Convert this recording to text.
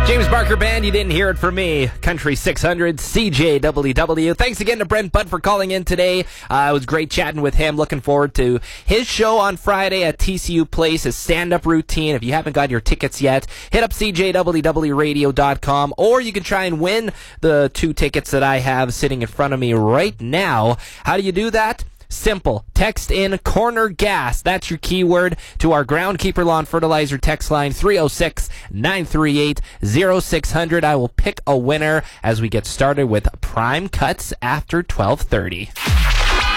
James Barker Band, you didn't hear it from me. Country 600, CJWW. Thanks again to Brent Budd for calling in today. It was great chatting with him. Looking forward to his show on Friday at TCU Place, his stand-up routine. If you haven't got your tickets yet, hit up CJWWradio.com, or you can try and win the 2 tickets that I have sitting in front of me right now. How do you do that? Simple. Text in corner gas. That's your keyword to our Groundkeeper Lawn Fertilizer text line 306-938-0600. I will pick a winner as we get started with Prime Cuts after 12:30.